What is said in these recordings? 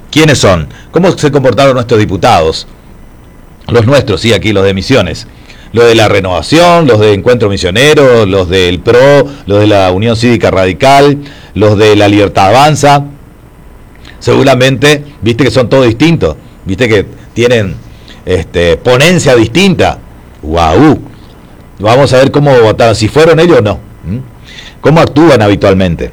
¿Quiénes son? ¿Cómo se comportaron nuestros diputados? Los nuestros, sí, aquí los de Misiones. Los de la Renovación, los de Encuentro Misionero, los del PRO, los de la Unión Cívica Radical, los de la Libertad Avanza. Seguramente, viste que son todos distintos, viste que tienen ponencia distinta. ¡Guau! Vamos a ver cómo votaron, si fueron ellos o no. ¿Cómo actúan habitualmente?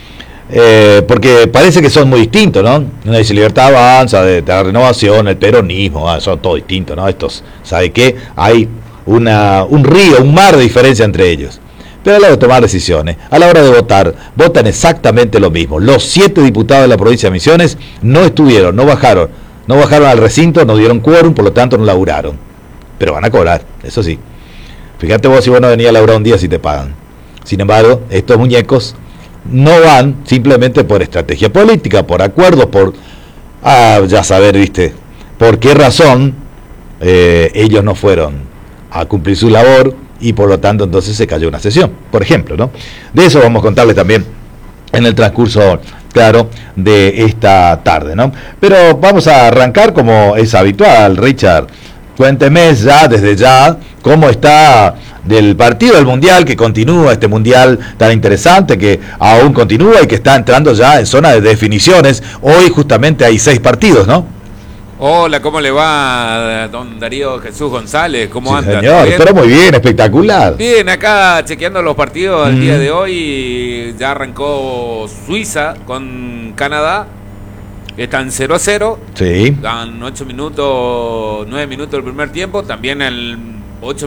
Porque parece que son muy distintos, ¿no? Uno dice Libertad Avanza, de la Renovación, el peronismo, son todos distintos, ¿no? Estos, ¿sabe qué? Hay un río, un mar de diferencia entre ellos. Pero a la hora de tomar decisiones, a la hora de votar, votan exactamente lo mismo. Los 7 diputados de la provincia de Misiones no estuvieron, no bajaron al recinto, no dieron quórum, por lo tanto no laburaron. Pero van a cobrar, eso sí. Fíjate vos si vos no venías a laburar un día si te pagan. Sin embargo, estos muñecos no van simplemente por estrategia política, por acuerdos, por ya saber, viste, por qué razón ellos no fueron a cumplir su labor y por lo tanto entonces se cayó una sesión, por ejemplo, ¿no? De eso vamos a contarles también en el transcurso, claro, de esta tarde, ¿no? Pero vamos a arrancar como es habitual, Richard. Cuénteme ya, desde ya, cómo está del partido del Mundial, que continúa este Mundial tan interesante, que aún continúa y que está entrando ya en zona de definiciones. Hoy justamente hay 6 partidos, ¿no? Hola, ¿cómo le va, don Darío Jesús González? ¿Cómo sí, anda? Señor, pero muy bien, espectacular. Bien, acá chequeando los partidos al día de hoy. Ya arrancó Suiza con Canadá. Están 0-0. Sí. Dan 9 minutos del primer tiempo. También el 9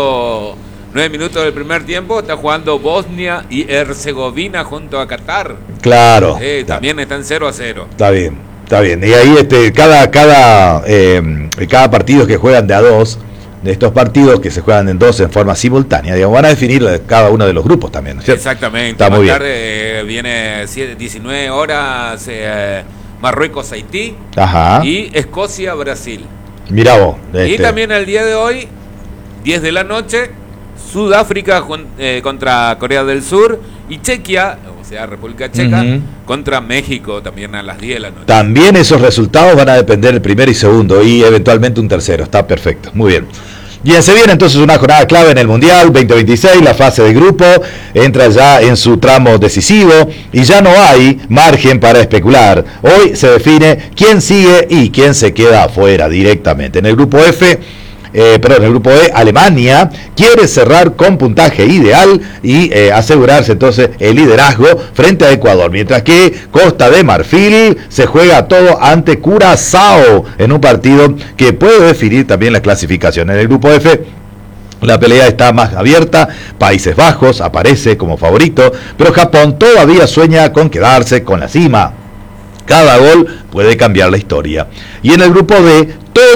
minutos del primer tiempo está jugando Bosnia y Herzegovina junto a Qatar. Claro. También están 0-0. Está bien. Y ahí cada partido que juegan de a 2, de estos partidos que se juegan en 2 en forma simultánea, digamos, van a definir cada uno de los grupos también, ¿no es cierto? Exactamente. Está muy bien. Más tarde viene 19 horas Marruecos-Haití. Ajá. Y Escocia-Brasil. Mirá vos. Y también el día de hoy, 10 de la noche, Sudáfrica contra Corea del Sur y Chequia, o sea, República Checa, contra México también a las 10 de la noche. También esos resultados van a depender del primero y segundo y eventualmente un tercero. Está perfecto, muy bien. Bien, se viene entonces una jornada clave en el Mundial 2026, la fase de grupo entra ya en su tramo decisivo y ya no hay margen para especular. Hoy se define quién sigue y quién se queda afuera directamente. En el grupo F, en el grupo E, Alemania quiere cerrar con puntaje ideal y asegurarse entonces el liderazgo frente a Ecuador, mientras que Costa de Marfil se juega todo ante Curazao en un partido que puede definir también la clasificación. En el grupo F la pelea está más abierta, Países Bajos aparece como favorito, pero Japón todavía sueña con quedarse con la cima. Cada gol puede cambiar la historia. Y en el grupo D,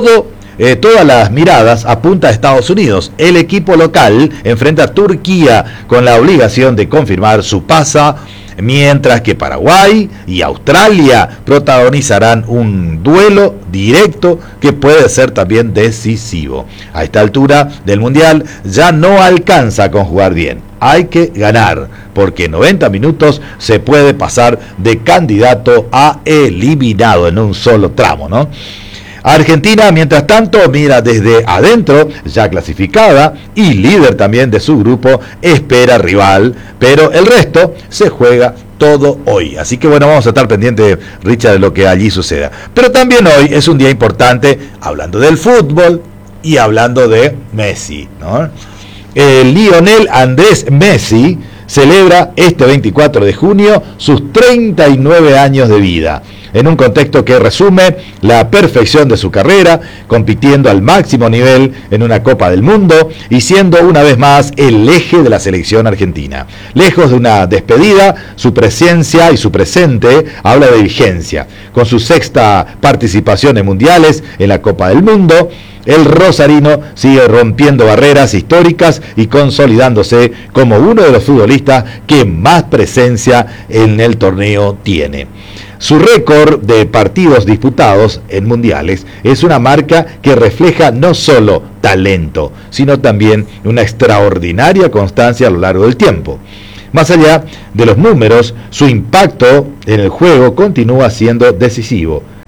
todas las miradas apuntan a Estados Unidos. El equipo local enfrenta a Turquía con la obligación de confirmar su pasa, mientras que Paraguay y Australia protagonizarán un duelo directo que puede ser también decisivo. A esta altura del Mundial ya no alcanza con jugar bien. Hay que ganar, porque en 90 minutos se puede pasar de candidato a eliminado en un solo tramo, ¿no? Argentina, mientras tanto, mira desde adentro, ya clasificada y líder también de su grupo, espera rival, pero el resto se juega todo hoy. Así que bueno, vamos a estar pendientes, Richard, de lo que allí suceda. Pero también hoy es un día importante, hablando del fútbol y hablando de Messi, ¿no? Lionel Andrés Messi celebra este 24 de junio sus 39 años de vida, en un contexto que resume la perfección de su carrera, compitiendo al máximo nivel en una Copa del Mundo y siendo una vez más el eje de la selección argentina. Lejos de una despedida, su presencia y su presente habla de vigencia. Con su 6ª participación en mundiales en la Copa del Mundo, el rosarino sigue rompiendo barreras históricas y consolidándose como uno de los futbolistas que más presencia en el torneo tiene. Su récord de partidos disputados en mundiales es una marca que refleja no solo talento, sino también una extraordinaria constancia a lo largo del tiempo. Más allá de los números, su impacto en el juego continúa siendo decisivo.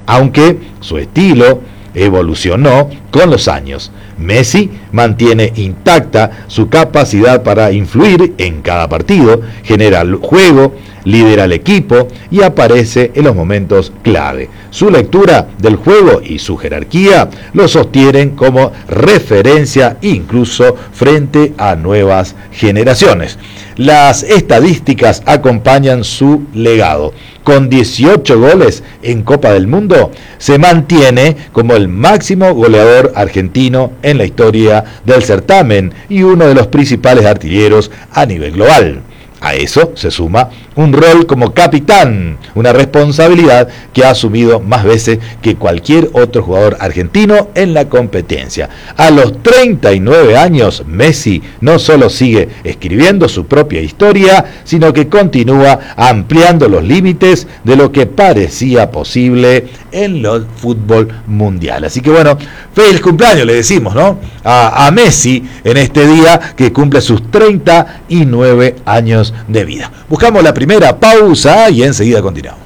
aunque su estilo evolucionó con los años. Messi mantiene intacta su capacidad para influir en cada partido, genera el juego, lidera el equipo y aparece en los momentos clave. Su lectura del juego y su jerarquía lo sostienen como referencia incluso frente a nuevas generaciones. Las estadísticas acompañan su legado. Con 18 goles en Copa del Mundo, se mantiene como el máximo goleador argentino en la historia del certamen y uno de los principales artilleros a nivel global. A eso se suma un rol como capitán, una responsabilidad que ha asumido más veces que cualquier otro jugador argentino en la competencia. A los 39 años, Messi no solo sigue escribiendo su propia historia, sino que continúa ampliando los límites de lo que parecía posible en el fútbol mundial. Así que bueno, feliz cumpleaños le decimos, ¿no? A Messi en este día que cumple sus 39 años de vida. Buscamos la primera pausa y enseguida continuamos.